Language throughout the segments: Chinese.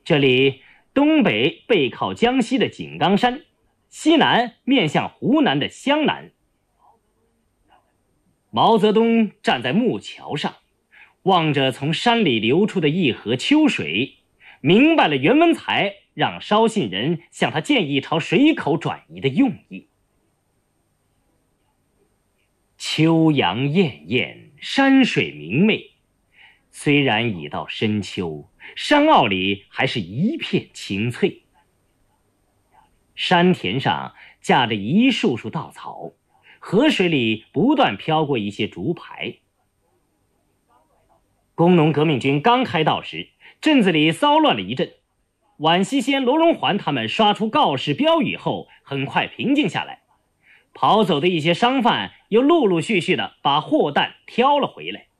这里东北背靠江西的井冈山，西南面向湖南的湘南。毛泽东站在木桥上，望着从山里流出的一河秋水，明白了袁文才让捎信人向他建议朝水口转移的用意。秋阳艳艳，山水明媚，虽然已到深秋，山坳里还是一片青翠。山田上架着一束束稻草，河水里不断飘过一些竹排。工农革命军刚开道时，镇子里骚乱了一阵。皖西先罗荣桓他们刷出告示标语后，很快平静下来。跑走的一些商贩又陆陆续续地把货担挑了回来。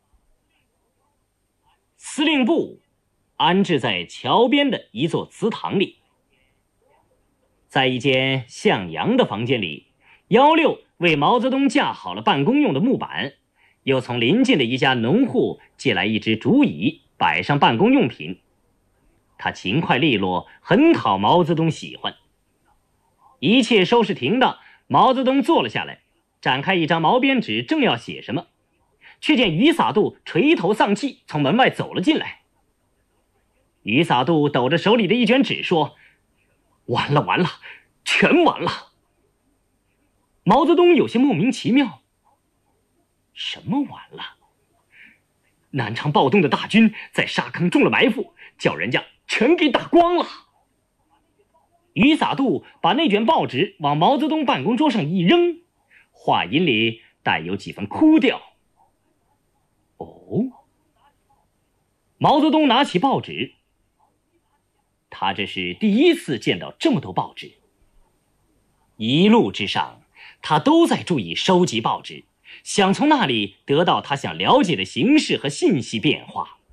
司令部安置在桥边的一座祠堂里。在一间向阳的房间里，16为毛泽东架好了办公用的木板，又从邻近的一家农户借来一只竹椅，摆上办公用品。他勤快利落，很讨毛泽东喜欢。一切收拾停当，毛泽东坐了下来，展开一张毛边纸，正要写什么，却见于洒度垂头丧气从门外走了进来。于洒度抖着手里的一卷纸说：“完了完了，全完了。”毛泽东有些莫名其妙，什么完了？南昌暴动的大军在沙坑中了埋伏，叫人家全给打光了。于洒度把那卷报纸往毛泽东办公桌上一扔，话音里带有几分哭调。哦，毛泽东拿起报纸，他这是第一次见到这么多报纸。一路之上，他都在注意收集报纸，想从那里得到他想了解的形势和信息变化。